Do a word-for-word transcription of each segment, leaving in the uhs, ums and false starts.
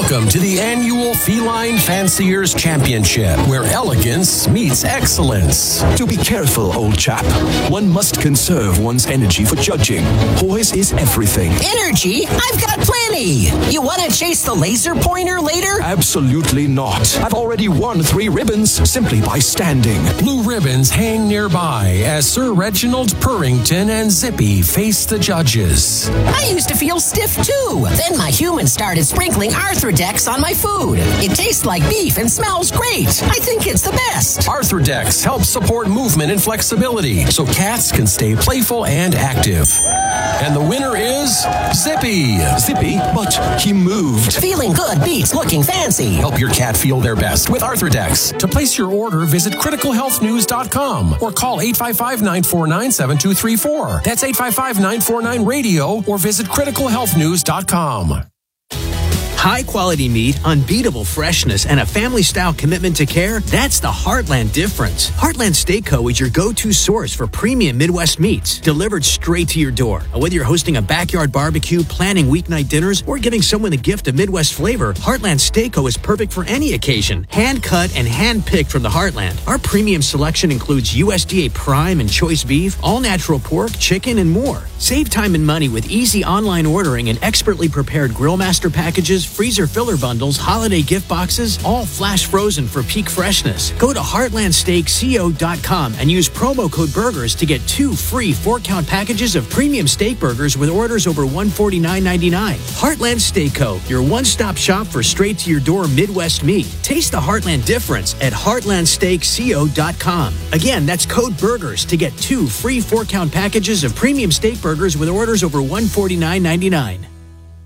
Welcome to the annual Feline Fanciers Championship, where elegance meets excellence. Do be careful, old chap. One must conserve one's energy for judging. Poise is everything. Energy? I've got plenty. You want to chase the laser pointer later? Absolutely not. I've already won three ribbons simply by standing. Blue ribbons hang nearby as Sir Reginald Purrington and Zippy face the judges. I used to feel stiff too. Then my humans started sprinkling Arthrodex on my food. It tastes like beef and smells great. I think it's the best. Arthrodex helps support movement and flexibility so cats can stay playful and active. And the winner is Zippy. Zippy? But he moved. Feeling good beats looking fancy. Help your cat feel their best with Arthrodex. To place your order, visit critical health news dot com or call eight five five, nine four nine, seven two three four. That's eight five five, nine four nine, radio or visit critical health news dot com. High-quality meat, unbeatable freshness, and a family-style commitment to care, that's the Heartland difference. Heartland Steak Co. is your go-to source for premium Midwest meats, delivered straight to your door. Whether you're hosting a backyard barbecue, planning weeknight dinners, or giving someone the gift of Midwest flavor, Heartland Steak Co. is perfect for any occasion. Hand-cut and hand-picked from the Heartland. Our premium selection includes U S D A Prime and Choice Beef, all-natural pork, chicken, and more. Save time and money with easy online ordering and expertly prepared Grillmaster packages, freezer filler bundles, holiday gift boxes, all flash frozen for peak freshness. Go to heartland steak co dot com and use promo code BURGERS to get two free four-count packages of premium steak burgers with orders over one hundred forty-nine dollars and ninety-nine cents. Heartland Steak Co., your one-stop shop for straight-to-your-door Midwest meat. Taste the Heartland difference at heartland steak co dot com. Again, that's code BURGERS to get two free four-count packages of premium steak burgers with orders over one hundred forty-nine dollars and ninety-nine cents.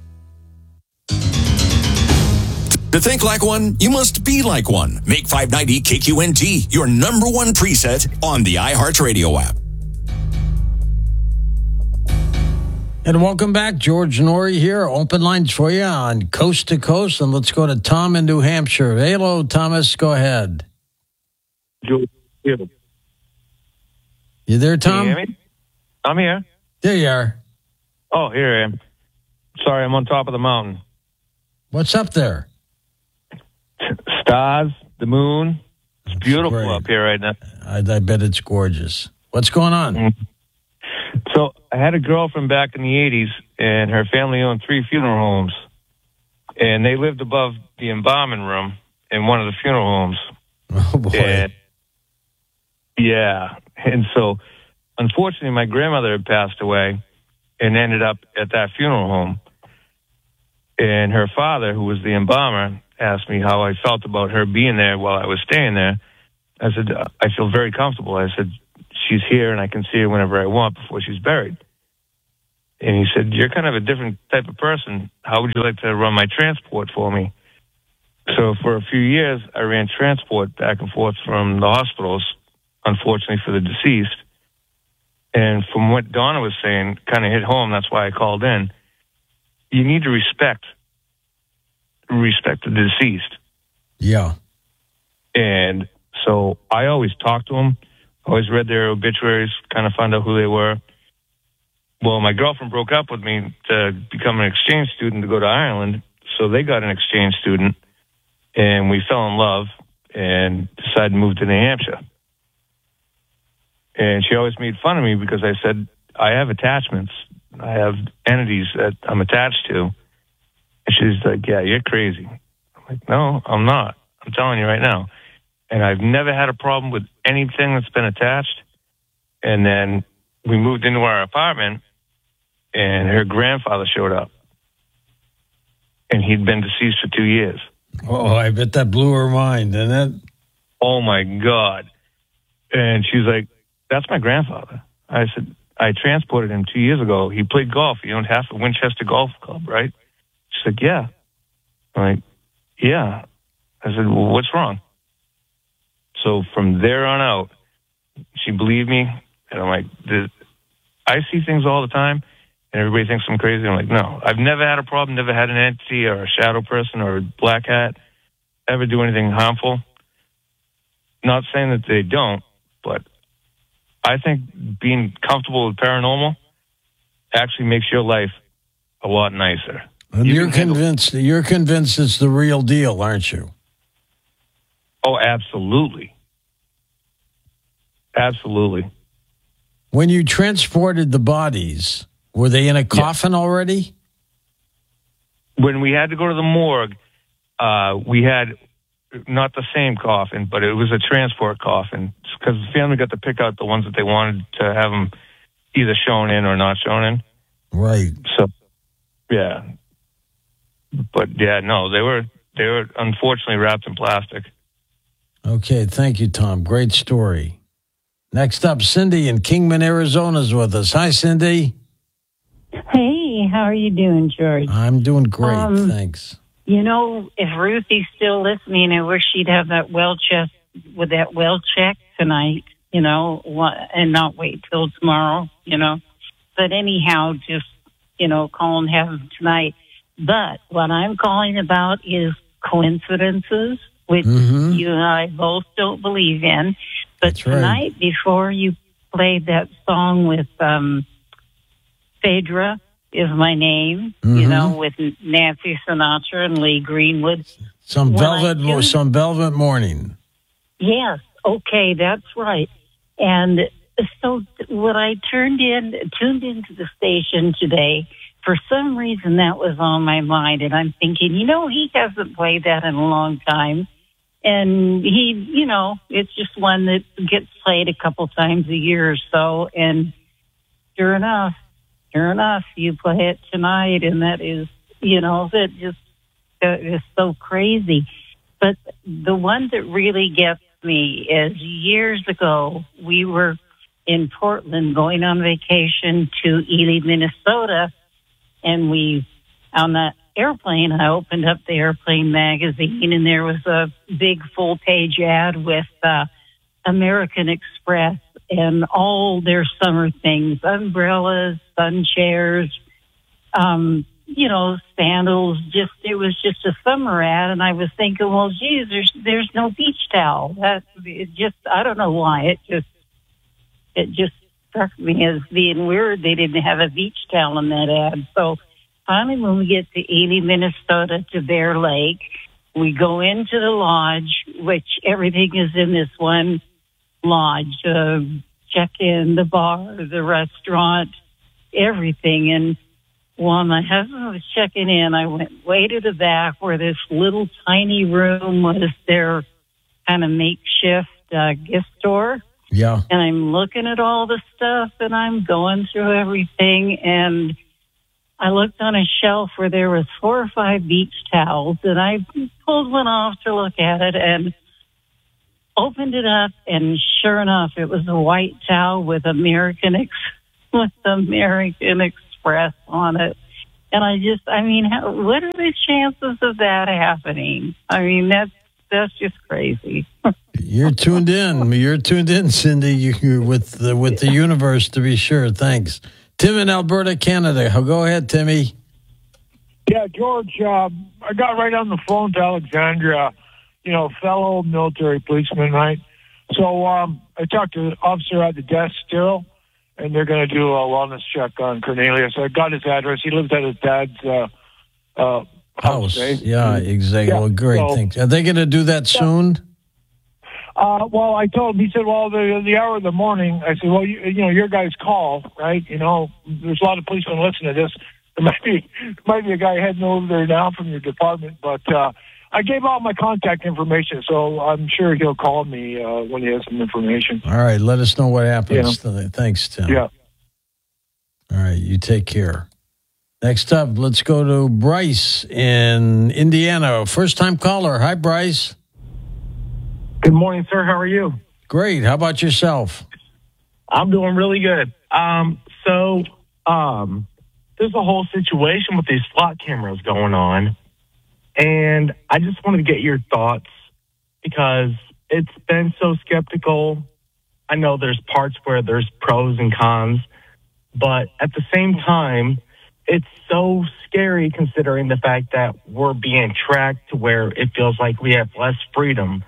To think like one, you must be like one. Make five ninety K Q N T your number one preset on the iHeartRadio app. And welcome back. George Noory here. Open lines for you on Coast to Coast. And let's go to Tom in New Hampshire. Hello, Thomas. Go ahead. George, here. You there, Tom? Can you hear me? I'm here. There you are. Oh, here I am. Sorry, I'm on top of the mountain. What's up there? Stars, the moon. It's beautiful Great. up here right now. I, I bet it's gorgeous. What's going on? Mm-hmm. So I had a girlfriend back in the eighties, and her family owned three funeral homes. And they lived above the embalming room in one of the funeral homes. Oh, boy. And, yeah. And so, unfortunately, my grandmother had passed away and ended up at that funeral home. And her father, who was the embalmer, asked me how I felt about her being there while I was staying there. I said, I feel very comfortable. I said, she's here and I can see her whenever I want before she's buried. And he said, you're kind of a different type of person. How would you like to run my transport for me? So for a few years, I ran transport back and forth from the hospitals, unfortunately for the deceased. And from what Donna was saying, kind of hit home. That's why I called in. You need to respect respect the deceased. Yeah. And so I always talked to them, always read their obituaries, kind of found out who they were. Well, my girlfriend broke up with me to become an exchange student to go to Ireland, so they got an exchange student, and we fell in love and decided to move to New Hampshire. And she always made fun of me because I said, I have attachments. I have entities that I'm attached to. And she's like, yeah, you're crazy. I'm like, no, I'm not. I'm telling you right now. And I've never had a problem with anything that's been attached. And then we moved into our apartment, and her grandfather showed up. And he'd been deceased for two years. Oh, I bet that blew her mind, didn't it? Oh, my God. And she's like, that's my grandfather. I said, I transported him two years ago. He played golf. He owned half the Winchester Golf Club, right? She's like, yeah. I'm like, yeah. I said, well, what's wrong? So from there on out, she believed me. And I'm like, I see things all the time, and everybody thinks I'm crazy. I'm like, no. I've never had a problem, never had an entity or a shadow person or a black hat ever do anything harmful. Not saying that they don't, but I think being comfortable with paranormal actually makes your life a lot nicer. And You you're can handle- convinced. You're convinced it's the real deal, aren't you? Oh, absolutely. Absolutely. When you transported the bodies, were they in a coffin already? When we had to go to the morgue, uh, we had not the same coffin, but it was a transport coffin because the family got to pick out the ones that they wanted to have them either shown in or not shown in. Right. So, yeah. But yeah, no, they were they were unfortunately wrapped in plastic. Okay, thank you, Tom. Great story. Next up, Cindy in Kingman, Arizona is with us. Hi, Cindy. Hey, how are you doing, George? I'm doing great, Um, thanks. You know, if Ruthie's still listening, I wish she'd have that well check with that well check tonight, you know, wha- and not wait till tomorrow, you know. But anyhow, just, you know, call and have them tonight. But what I'm calling about is coincidences, which Mhm. you and I both don't believe in. But That's right. tonight, before you played that song with um, Phaedra is my name, you Mhm. know, with Nancy Sinatra and Lee Greenwood. Some When I velvet, do- some velvet morning. Yes, okay, that's right. And so when I turned in, tuned into the station today, for some reason that was on my mind, and I'm thinking, you know, he hasn't played that in a long time. And he, you know, it's just one that gets played a couple times a year or so. And sure enough, sure enough, you play it tonight, and that is, you know, that just uh, is so crazy. But the one that really gets me is years ago, we were in Portland going on vacation to Ely, Minnesota, and we, on the airplane, I opened up the airplane magazine, and there was a big full-page ad with uh, American Express and all their summer things, umbrellas, sun chairs, um, you know, sandals. Just it was just a summer ad, and I was thinking, well, geez, there's there's no beach towel. That it just I don't know why it just it just struck me as being weird. They didn't have a beach towel in that ad. So finally, when we get to Ely, Minnesota, to Bear Lake, we go into the lodge, which everything is in this one lodge, uh, check in, the bar, the restaurant, everything. And while my husband was checking in, I went way to the back where this little tiny room was their kind of makeshift uh, gift store. Yeah. And I'm looking at all the stuff, and I'm going through everything, and I looked on a shelf where there was four or five beach towels, and I pulled one off to look at it and opened it up, and sure enough, it was a white towel with American Ex- with American Express on it. And I just, I mean, how, what are the chances of that happening? I mean, that's that's just crazy. You're tuned in. You're tuned in, Cindy. You, you're with the, with the universe, to be sure. Thanks. Tim in Alberta, Canada. Go ahead, Timmy. Yeah, George, uh, I got right on the phone to Alexandria, you know, fellow military policeman, right? So um, I talked to the officer at the desk still, and they're going to do a wellness check on Cornelius. I got his address. He lives at his dad's uh, uh, house. House. eh? Yeah, exactly. Yeah, Well, great. so- Thanks. Are they going to do that soon? Uh, well, I told him, he said, well, the the hour of the morning. I said, well, you, you know, your guys call, right? You know, there's a lot of policemen listening to this. There might be, might be a guy heading over there now from your department, but uh, I gave out my contact information, so I'm sure he'll call me uh, when he has some information. All right. Let us know what happens. Thanks, Tim. Yeah. All right. You take care. Next up, let's go to Bryce in Indiana. First time caller. Hi, Bryce. Good morning, sir. How are you? Great. How about yourself? I'm doing really good. Um, so, um, there's a whole situation with these slot cameras going on, and I just wanted to get your thoughts because it's been so skeptical. I know there's parts where there's pros and cons, but at the same time, it's so scary considering the fact that we're being tracked to where it feels like we have less freedom.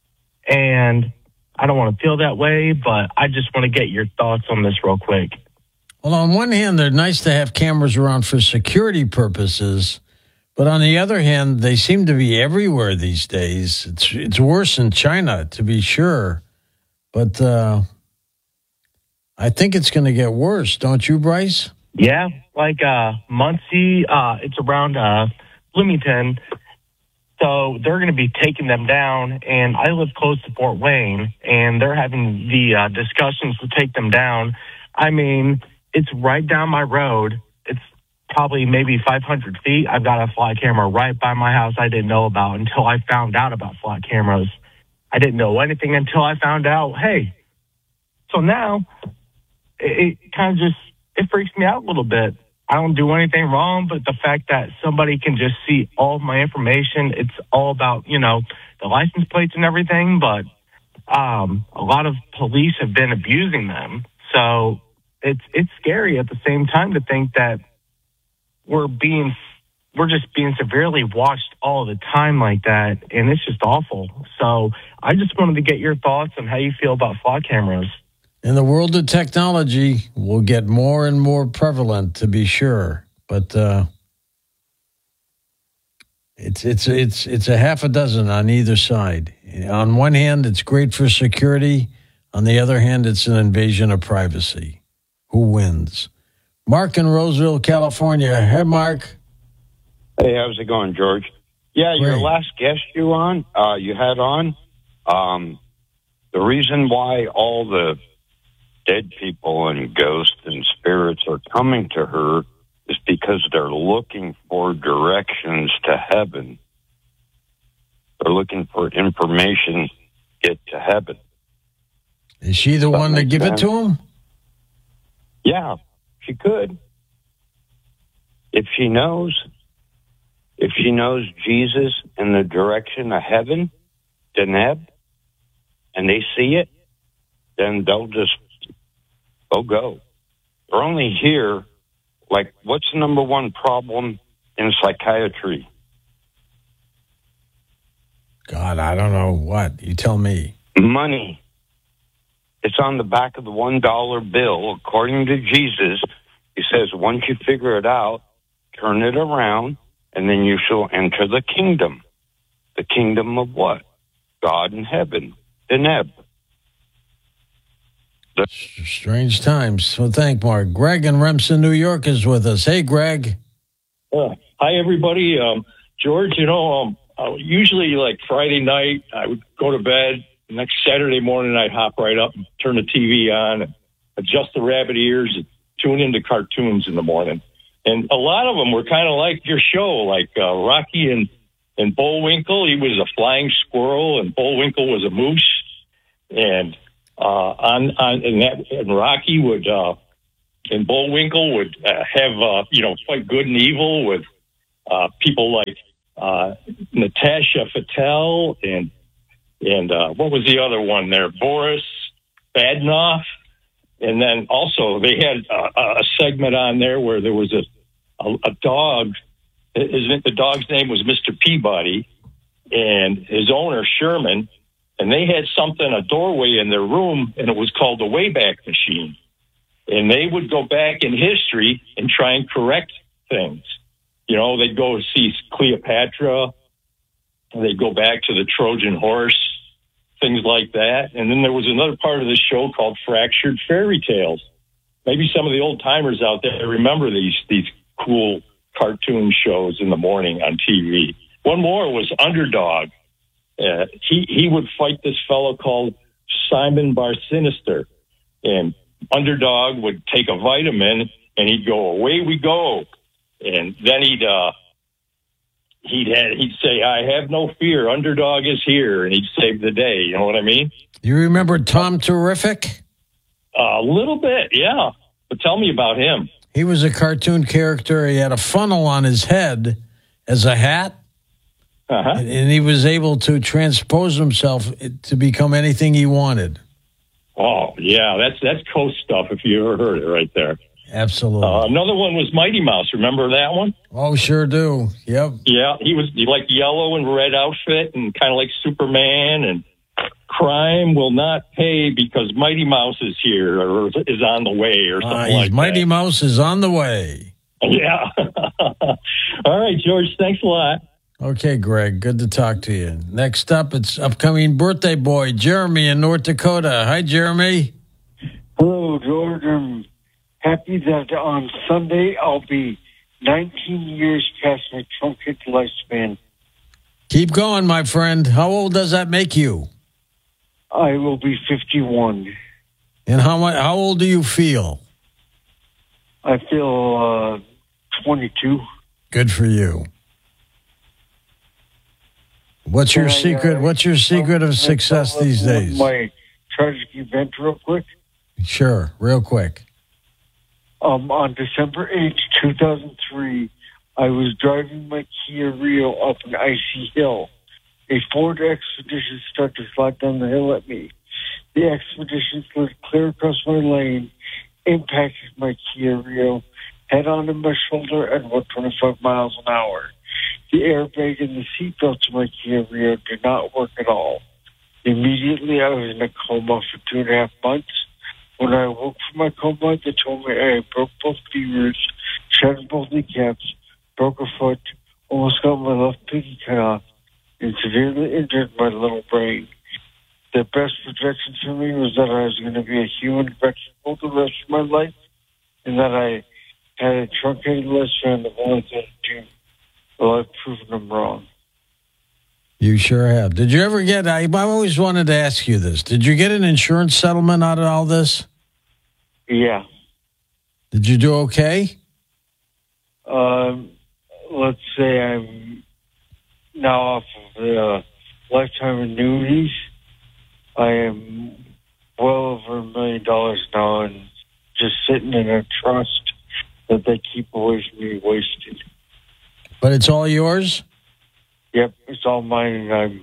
And I don't want to feel that way, but I just want to get your thoughts on this real quick. Well, on one hand, they're nice to have cameras around for security purposes, But on the other hand, they seem to be everywhere these days. It's it's worse in China, to be sure. But uh, I think it's going to get worse, don't you, Bryce? Yeah, like uh, Muncie, uh, it's around uh, Bloomington. So they're going to be taking them down. And I live close to Fort Wayne, and they're having the uh, discussions to take them down. I mean, it's right down my road. It's probably maybe five hundred feet. I've got a flock camera right by my house I didn't know about until I found out about flock cameras. I didn't know anything until I found out, hey. So now it, it kind of just, it freaks me out a little bit. I don't do anything wrong, but the fact that somebody can just see all of my information, it's all about, you know, the license plates and everything, but um, a lot of police have been abusing them. So it's it's scary at the same time to think that we're being, we're just being severely watched all the time like that, and it's just awful. So I just wanted to get your thoughts on how you feel about flock cameras. In the world of technology, will get more and more prevalent, to be sure. But uh, it's it's it's it's a half a dozen on either side. On one hand, it's great for security. On the other hand, it's an invasion of privacy. Who wins? Mark in Roseville, California. Hey, Mark. Hey, how's it going, George? Yeah, Great. Your last guest you on, uh, you had on, um, the reason why all the dead people and ghosts and spirits are coming to her is because they're looking for directions to heaven. They're looking for information to get to heaven. Is she the one to give sense? it to him? Yeah, she could. If she knows, if she knows Jesus in the direction of heaven, Deneb, and they see it, then they'll just, they'll go. They're only here, like, what's the number one problem in psychiatry? God, I don't know what. You tell me. Money. It's on the back of the one dollar bill. According to Jesus, he says, once you figure it out, turn it around, and then you shall enter the kingdom. The kingdom of what? God in heaven. Deneb. The- Strange times. So thank Mark. Greg in Remsen, New York is with us. Hey, Greg. Uh, hi, everybody. Um, George, you know, um, uh, usually like Friday night, I would go to bed. Next Saturday morning, I'd hop right up and turn the T V on, and adjust the rabbit ears, and tune into cartoons in the morning. And a lot of them were kind of like your show, like uh, Rocky and, and Bullwinkle. He was a flying squirrel, and Bullwinkle was a moose. And uh, on on and that and Rocky would uh, and Bullwinkle would uh, have uh, you know fight good and evil with uh, people like uh, Natasha Fattel and. And uh, what was the other one there? Boris Badenoff. And then also they had uh, a segment on there where there was a, a, a dog. His, the dog's name was Mister Peabody, and his owner, Sherman. And they had something, a doorway in their room, and it was called the Wayback Machine. And they would go back in history and try and correct things. You know, they'd go see Cleopatra. They'd go back to the Trojan horse, things like that. And then there was another part of the show called Fractured Fairy Tales. Maybe some of the old timers out there remember these these cool cartoon shows in the morning on T V. One more was Underdog. Uh, he he would fight this fellow called Simon Bar Sinister, and Underdog would take a vitamin and he'd go, away we go, and then he'd. Uh, He'd had, he'd say, I have no fear. Underdog is here. And he'd save the day. You know what I mean? You remember Tom Terrific? A little bit, yeah. But tell me about him. He was a cartoon character. He had a funnel on his head as a hat. Uh-huh. And, and he was able to transpose himself to become anything he wanted. Oh, yeah. That's, that's Coast stuff, if you ever heard it right there. Absolutely. Uh, another one was Mighty Mouse. Remember that one? Oh, sure do. Yep. Yeah, he was like yellow and red outfit and kind of like Superman. And crime will not pay because Mighty Mouse is here or is on the way or something uh, like Mighty that. Mouse is on the way. Yeah. All right, George. Thanks a lot. Okay, Greg. Good to talk to you. Next up, it's upcoming birthday boy, Jeremy in North Dakota. Hi, Jeremy. Hello, George. I'm happy that on Sunday I'll be nineteen years past my truncated lifespan. Keep going, my friend. How old does that make you? I will be fifty-one. And how much, how old do you feel? I feel uh, twenty-two. Good for you. What's your Can I, secret? uh, What's your secret of success tell these days? My tragic event real quick. Sure, real quick. Um, on December eighth, two thousand three, I was driving my Kia Rio up an icy hill. A Ford Expedition started to slide down the hill at me. The Expedition slid clear across my lane, impacted my Kia Rio, head on to my shoulder at about twenty-five miles an hour. The airbag and the seatbelt to my Kia Rio did not work at all. Immediately, I was in a coma for two and a half months. When I woke from my coma, they told me I broke both fingers, shattered both kneecaps, broke a foot, almost got my left pinky cut off, and severely injured my little brain. The best projection for me was that I was going to be a human vegetable the rest of my life, and that I had a truncated lifespan of only thirty-two. Well, I've proven them wrong. You sure have. Did you ever get, I, I always wanted to ask you this. Did you get an insurance settlement out of all this? Yeah. Did you do okay? Um, let's say I'm now off of the uh, lifetime annuities. I am well over a million dollars now and just sitting in a trust that they keep away from me wasted. But it's all yours? Yep, it's all mine, and I'm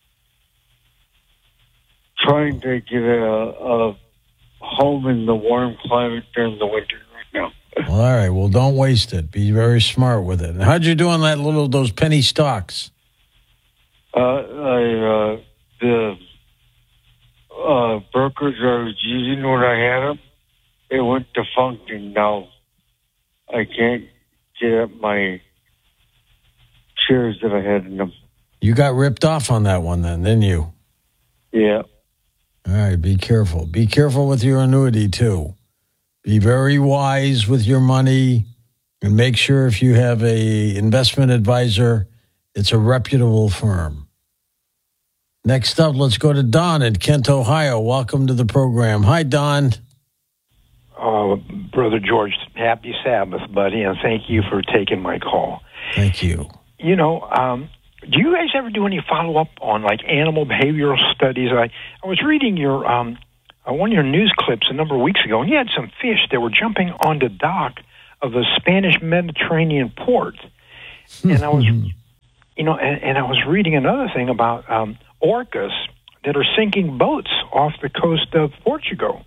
trying to get a, a home in the warm climate during the winter right now. Well, all right. Well, don't waste it. Be very smart with it. And how'd you do on that little, those penny stocks? Uh, I, uh, the uh, brokers I was using when I had them, it went defunct, and now I can't get up my shares that I had in them. You got ripped off on that one then, didn't you? Yeah. All right, be careful. Be careful with your annuity, too. Be very wise with your money, and make sure if you have a investment advisor, it's a reputable firm. Next up, let's go to Don in Kent, Ohio. Welcome to the program. Hi, Don. Oh, Brother George, happy Sabbath, buddy, and thank you for taking my call. Thank you. You know, um, do you guys ever do any follow-up on, like, animal behavioral studies? I, I was reading your um, uh, one of your news clips a number of weeks ago, and you had some fish that were jumping on the dock of a Spanish Mediterranean port. And I was, you know, and, and I was reading another thing about um, orcas that are sinking boats off the coast of Portugal.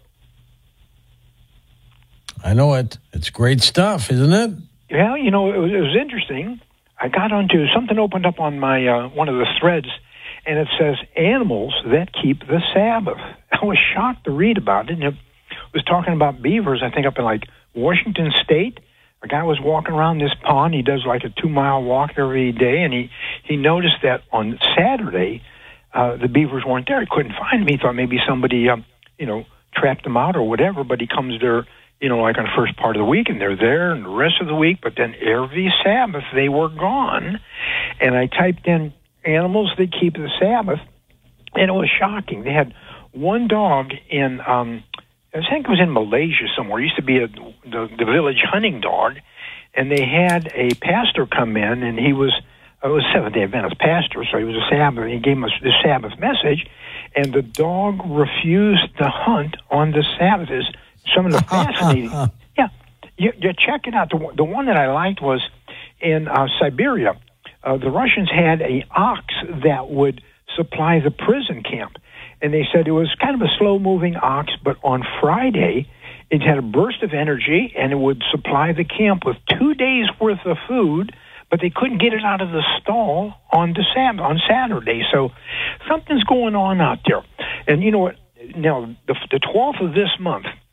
I know it. It's great stuff, isn't it? Yeah, you know, it was, it was interesting. I got onto something opened up on my uh, one of the threads, and it says animals that keep the Sabbath. I was shocked to read about it. And it was talking about beavers, I think, up in like Washington State. A guy was walking around this pond. He does like a two-mile walk every day, and he, he noticed that on Saturday, uh, the beavers weren't there. He couldn't find them. He thought maybe somebody, um, you know, trapped them out or whatever, but he comes there, you know, like on the first part of the week, and they're there, and the rest of the week, but then every Sabbath they were gone. And I typed in animals that keep the Sabbath, and it was shocking. They had one dog in, um, I think it was in Malaysia somewhere. It used to be a, the, the village hunting dog, and they had a pastor come in, and he was, it was Seventh-day Adventist pastor, so he was a Sabbath, and he gave us the Sabbath message, and the dog refused to hunt on the Sabbath. Is some of the fascinating, yeah, you, you check it out. The, the one that I liked was in uh, Siberia. Uh, the Russians had a ox that would supply the prison camp, and they said it was kind of a slow-moving ox, but on Friday it had a burst of energy, and it would supply the camp with two days' worth of food, but they couldn't get it out of the stall on the Sab- on Saturday. So something's going on out there. And you know what? Now, the, the twelfth of this month,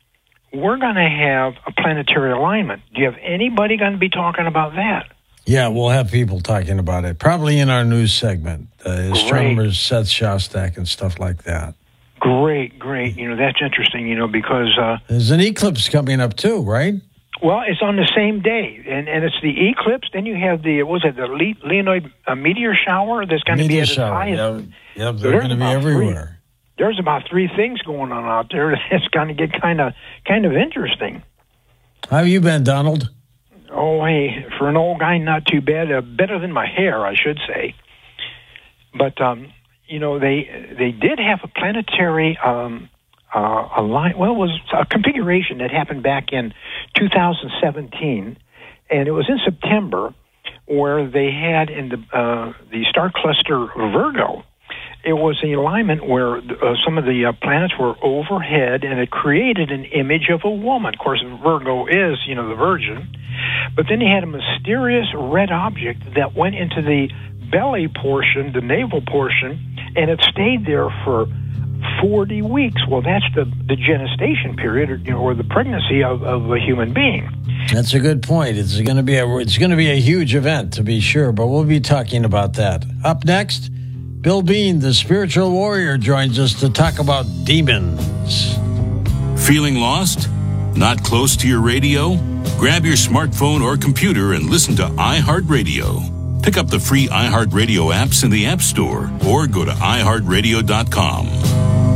we're going to have a planetary alignment. Do you have anybody going to be talking about that? Yeah, we'll have people talking about it, probably in our news segment, uh, astronomers Seth Shostak and stuff like that. Great, great. You know, that's interesting, you know, because... Uh, There's an eclipse coming up too, right? Well, it's on the same day, and, and it's the eclipse. Then you have the, what was it, the Le- Leonid uh, meteor shower that's going to be at its shower. highest. Yeah, yeah, they're going to be everywhere. Three, there's about three things going on out there. It's going to get kind of kind of interesting. How have you been, Donald? Oh, hey, for an old guy, not too bad. Uh, better than my hair, I should say. But, um, you know, they they did have a planetary um, uh, align. Well, it was a configuration that happened back in two thousand seventeen, and it was in September, where they had in the uh, the star cluster Virgo. It was an alignment where uh, some of the uh, planets were overhead, and it created an image of a woman. Of course, Virgo is, you know, the Virgin. But then they had a mysterious red object that went into the belly portion, the navel portion, and it stayed there for forty weeks. Well, that's the, the gestation period, or, you know, or the pregnancy of, of a human being. That's a good point. It's going to be a it's going to be a huge event, to be sure, but we'll be talking about that. Up next, Bill Bean, the spiritual warrior, joins us to talk about demons. Feeling lost? Not close to your radio? Grab your smartphone or computer and listen to iHeartRadio. Pick up the free iHeartRadio apps in the App Store or go to i heart radio dot com.